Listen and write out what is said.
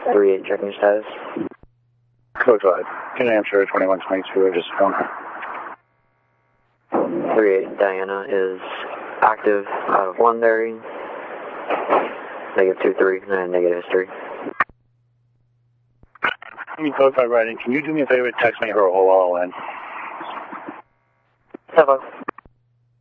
3-8 checking status. Code 5. Can answer 2122 just phone. 3-8 Diana is active out of Londonderry. -23 and negative history. Code 5 writing. Can you do me a favor? Text me her OLN. 7.